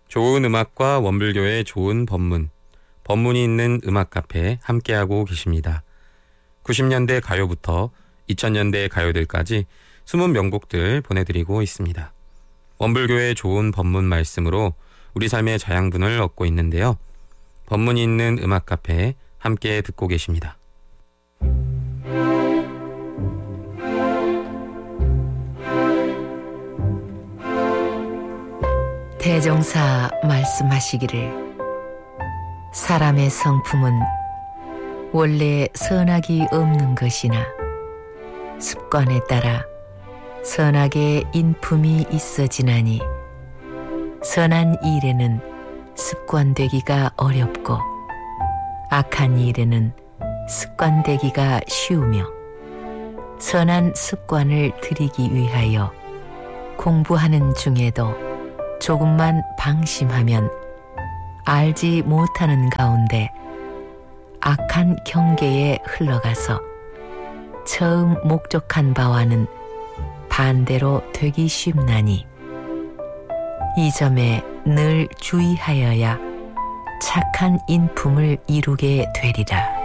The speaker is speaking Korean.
좋은 음악과 원불교의 좋은 법문, 법문이 있는 음악 카페 함께하고 계십니다. 90년대 가요부터 2000년대 가요들까지 숨은 명곡들 보내드리고 있습니다. 원불교의 좋은 법문 말씀으로 우리 삶의 자양분을 얻고 있는데요. 법문이 있는 음악 카페 함께 듣고 계십니다. 대종사 말씀하시기를 사람의 성품은 원래 선악이 없는 것이나 습관에 따라 선악의 인품이 있어지나니 선한 일에는 습관되기가 어렵고 악한 일에는 습관되기가 쉬우며 선한 습관을 들이기 위하여 공부하는 중에도 조금만 방심하면 알지 못하는 가운데 악한 경계에 흘러가서 처음 목적한 바와는 반대로 되기 쉽나니 이 점에 늘 주의하여야 착한 인품을 이루게 되리라.